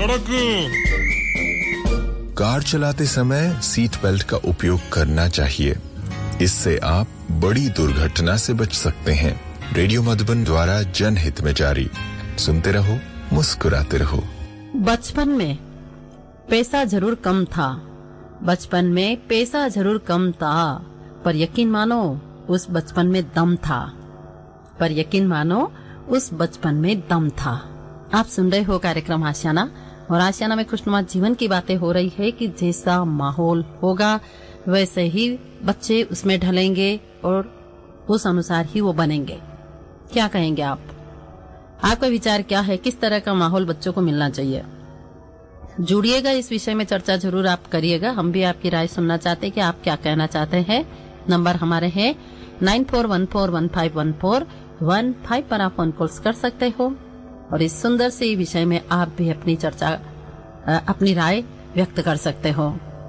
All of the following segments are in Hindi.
कड़क। कार चलाते समय सीट बेल्ट का उपयोग करना चाहिए। इससे आप बड़ी दुर्घटना से बच सकते हैं। रेडियो मधुबन द्वारा जनहित में जारी। सुनते रहो, मुस्कुराते रहो। बचपन में पैसा जरूर कम था, बचपन में पैसा जरूर कम था, पर यकीन मानो उस बचपन में दम था, पर यकीन मानो उस बचपन में दम था। आप सुन रहे हो कार्यक्रम आशियाना, और आशियाना में खुशनुमा जीवन की बातें हो रही है कि जैसा माहौल होगा वैसे ही बच्चे उसमें ढलेंगे और उस अनुसार ही वो बनेंगे। क्या कहेंगे आप? आपका विचार क्या है? किस तरह का माहौल बच्चों को मिलना चाहिए? जुड़िएगा, इस विषय में चर्चा जरूर आप करिएगा। हम भी आपकी राय सुनना चाहते हैं कि आप क्या कहना चाहते हैं। नंबर हमारे हैं 9414151415 पर आप फोन कॉल्स कर सकते हो और इस सुंदर से विषय में आप भी अपनी चर्चा, अपनी राय व्यक्त कर सकते हो।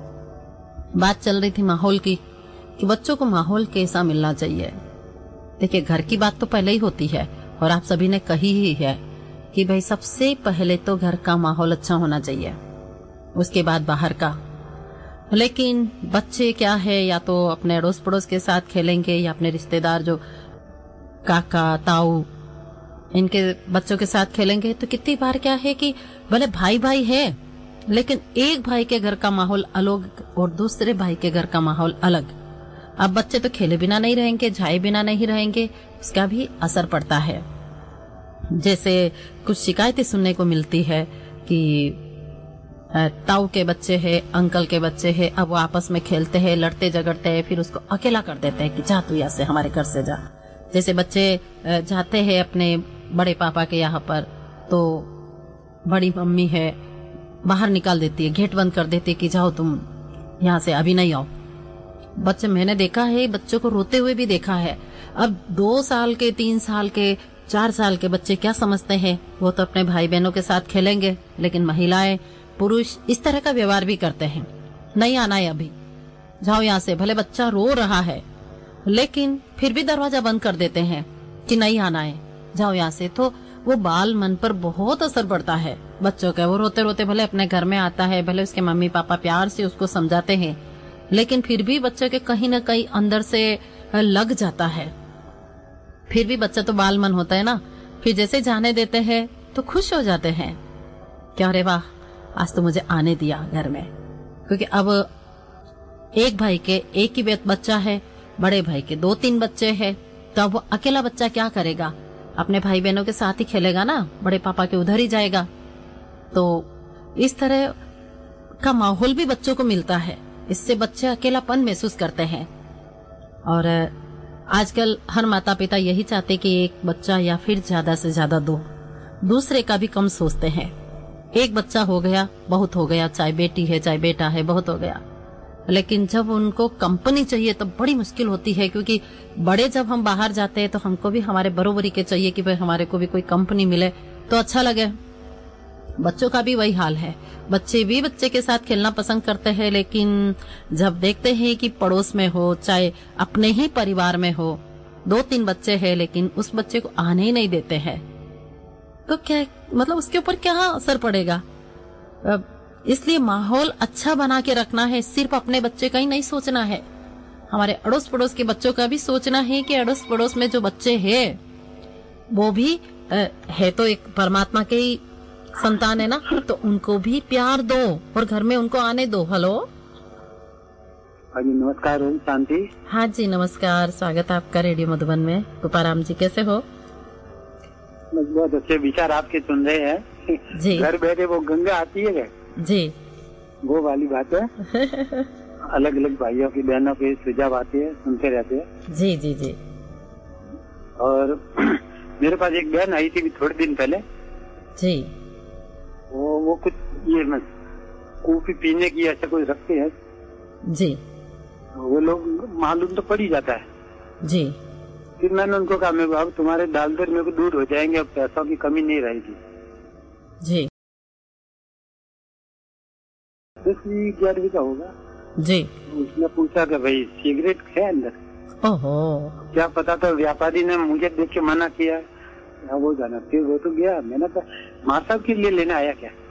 बात चल रही थी माहौल की कि बच्चों को माहौल कैसा मिलना चाहिए। देखिए, घर की बात तो पहले ही होती है और आप सभी ने कही ही है कि भाई सबसे पहले तो घर का माहौल अच्छा होना चाहिए, उसके बाद बाहर का। लेकिन बच्चे क्या है, या तो अपने अड़ोस पड़ोस के साथ खेलेंगे या अपने रिश्तेदार जो काका ताऊ इनके बच्चों के साथ खेलेंगे। तो कितनी बार क्या है कि भले भाई भाई है लेकिन एक भाई के घर का माहौल अलग और दूसरे भाई के घर का माहौल अलग। अब बच्चे तो खेले बिना नहीं रहेंगे, जाए बिना नहीं रहेंगे, उसका भी असर पड़ता है। जैसे कुछ शिकायतें सुनने को मिलती है कि ताऊ के बच्चे हैं, अंकल के बच्चे हैं, अब वो आपस में खेलते हैं, लड़ते झगड़ते हैं, फिर उसको अकेला कर देते हैं कि जा तू यहाँ से, हमारे घर से जा। जैसे बच्चे जाते हैं अपने बड़े पापा के यहाँ पर, तो बड़ी मम्मी है बाहर निकाल देती है, गेट बंद कर देती है कि जाओ तुम यहाँ से, अभी नहीं आओ। बच्चे, मैंने देखा है बच्चों को रोते हुए भी देखा है। अब 2 साल के, 3 साल के, 4 साल के बच्चे क्या समझते हैं, वो तो अपने भाई बहनों के साथ खेलेंगे। लेकिन महिलाएं, पुरुष इस तरह का व्यवहार भी करते हैं, नहीं आना है अभी, जाओ यहाँ से। भले बच्चा रो रहा है लेकिन फिर भी दरवाजा बंद कर देते हैं कि नहीं आना है, जाओ यहाँ से। तो वो बाल मन पर बहुत असर पड़ता है बच्चों का। वो रोते रोते भले अपने घर में आता है, भले उसके मम्मी पापा प्यार से उसको समझाते हैं, लेकिन फिर भी बच्चे के कहीं न कहीं अंदर से लग जाता है। फिर भी बच्चा तो बाल मन होता है ना, फिर जैसे जाने देते हैं तो खुश हो जाते हैं, क्या रे वाह, आज तो मुझे आने दिया घर में। क्योंकि अब एक भाई के एक ही बच्चा है, बड़े भाई के 2-3 बच्चे हैं, तो अब वो अकेला बच्चा क्या करेगा? अपने भाई बहनों के साथ ही खेलेगा ना, बड़े पापा के उधर ही जाएगा। तो इस तरह का माहौल भी बच्चों को मिलता है, इससे बच्चे अकेलापन महसूस करते हैं। और आजकल हर माता पिता यही चाहते कि एक बच्चा या फिर ज्यादा से ज्यादा 2, दूसरे का भी कम सोचते हैं। एक बच्चा हो गया बहुत हो गया, चाहे बेटी है चाहे बेटा है, बहुत हो गया। लेकिन जब उनको कंपनी चाहिए तो बड़ी मुश्किल होती है, क्योंकि बड़े जब हम बाहर जाते हैं तो हमको भी हमारे बरोबरी के चाहिए कि भाई हमारे को भी कोई कंपनी मिले तो अच्छा लगे। बच्चों का भी वही हाल है, बच्चे भी बच्चे के साथ खेलना पसंद करते हैं, लेकिन जब देखते हैं कि पड़ोस में हो चाहे अपने ही परिवार में हो, 2-3 बच्चे हैं लेकिन उस बच्चे को आने ही नहीं देते हैं, तो क्या मतलब उसके ऊपर क्या असर पड़ेगा? इसलिए माहौल अच्छा बना के रखना है, सिर्फ अपने बच्चे का ही नहीं सोचना है, हमारे अड़ोस पड़ोस के बच्चों का भी सोचना है कि अड़ोस पड़ोस में जो बच्चे हैं वो भी है तो एक परमात्मा के ही संतान है ना, तो उनको भी प्यार दो और घर में उनको आने दो। हेलो, हाँ जी, नमस्कार ओम शांति। हाँ जी नमस्कार, स्वागत है आपका रेडियो मधुबन में। गोपाराम जी कैसे हो? बहुत अच्छे विचार आपके सुन रहे हैं जी। घर बैठे वो गंगा आती है क्या जी, वो वाली बात है अलग अलग भाइयों की बहनों के सुझाव आते हैं, सुनते रहते हैं। जी जी जी। और मेरे पास एक बहन आई थी थोड़े दिन पहले जी, वो कुछ ये कॉफी पीने की ऐसा कुछ रखते हैं जी, वो लोग मालूम तो पड़ ही जाता है जी। फिर मैंने उनको कहा, मेरे को अब तुम्हारे दाल दर मेरे को दूर हो जाएंगे, अब पैसों की कमी नहीं रहेगी जी। 10-11 का होगा जी। उसने पूछा कि भाई सिगरेट है अंदर? ओहो, क्या पता था, व्यापारी ने मुझे देख के मना किया, वो जाना। फिर वो तो गया, मैंने कहा माँ साहब के लिए लेने आया क्या?